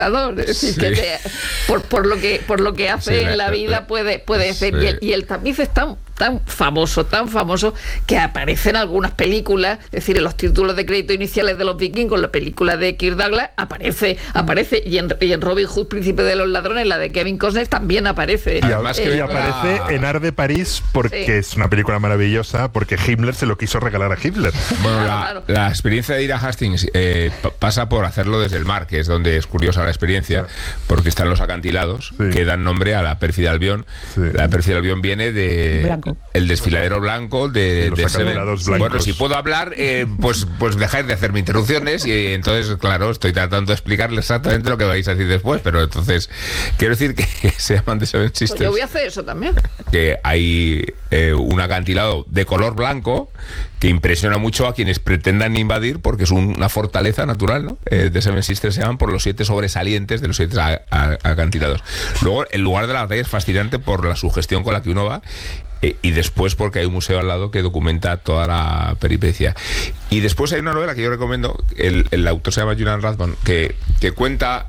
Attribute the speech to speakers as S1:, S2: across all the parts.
S1: Es decir, que por lo que hace en la vida puede ser. Y el tapiz es tan famoso que aparece en algunas películas, es decir, en los títulos de crédito iniciales de los Vikingos, la película de Kirk Douglas aparece y en Robin Hood, Príncipe de los Ladrones, la de Kevin Costner, también aparece.
S2: Y además que aparece en Ar de París porque es una película maravillosa, porque Himmler se lo quiso regalar a Hitler.
S3: Bueno, la experiencia de ir a Hastings pasa por hacerlo desde el mar, que es donde es curiosa la experiencia, porque están los acantilados que dan nombre a la pérfida Albión. La pérfida Albión viene de el desfiladero blanco de
S2: los acantilados blancos.
S3: Bueno, si puedo hablar, pues dejáis de hacerme interrupciones y entonces, claro, estoy tratando de explicarles exactamente lo que vais a decir después, pero entonces quiero decir que se llaman The Seven Sisters.
S1: Pues yo voy a hacer eso también.
S3: Que hay un acantilado de color blanco que impresiona mucho a quienes pretendan invadir, porque es una fortaleza natural, ¿no? The Seven Sisters se llaman por los 7 sobresalientes de los 7 acantilados. Luego, el lugar de la batalla es fascinante por la sugestión con la que uno va. Y después porque hay un museo al lado que documenta toda la peripecia. Y después hay una novela que yo recomiendo, el autor se llama Julian Rathbone, que cuenta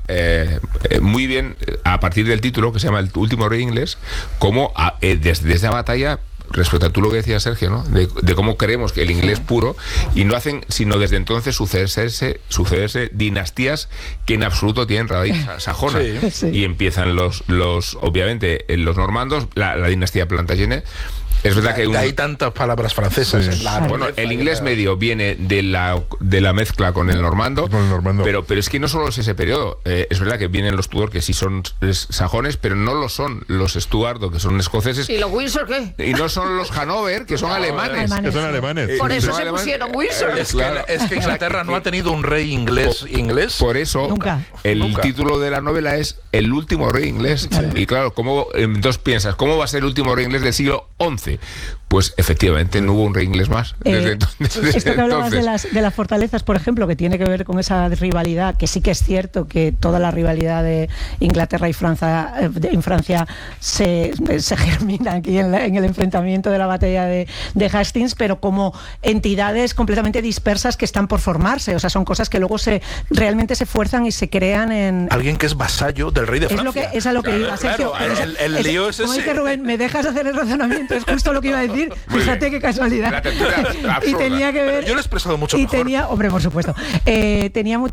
S3: muy bien, a partir del título, que se llama El último rey inglés, cómo desde esa batalla, respecto a tú lo que decía Sergio, ¿no? De cómo creemos que el inglés puro, y no hacen sino desde entonces sucederse dinastías que en absoluto tienen raíz sajona. Y empiezan los obviamente los normandos, la dinastía Plantagenet. Es verdad que
S4: hay tantas palabras francesas.
S3: Bueno, el inglés medio viene de la mezcla con el normando, pero es que no solo es ese periodo. Es verdad que vienen los Tudor, que sí son sajones, pero no lo son los Stuart, que son escoceses.
S1: ¿Y los Windsor qué?
S3: Y no son los Hanover, que son alemanes.
S2: Que son alemanes.
S1: Por eso se pusieron Windsor.
S4: Es que Inglaterra no ha tenido un rey inglés.
S3: Por eso, el título de la novela es El último rey inglés. Y claro, entonces piensas, ¿cómo va a ser el último rey inglés del siglo XI? Pues efectivamente no hubo un rey inglés más desde entonces.
S5: Esto que hablabas de las fortalezas, por ejemplo, que tiene que ver con esa rivalidad, que sí que es cierto que toda la rivalidad de Inglaterra y Francia en Francia se germina aquí en el enfrentamiento de la batalla de Hastings, pero como entidades completamente dispersas que están por formarse. O sea, son cosas que luego realmente se fuerzan y se crean en...
S4: Alguien que es vasallo del rey de Francia.
S5: Es a lo que iba, Sergio.
S4: El lío es ese.
S5: Como dice Rubén, ¿me dejas hacer el razonamiento? Es justo lo que iba a decir. Fíjate qué casualidad.
S3: La
S5: Y tenía que ver...
S4: Yo lo he expresado mucho mejor.
S5: Hombre, por supuesto. Tenía mucho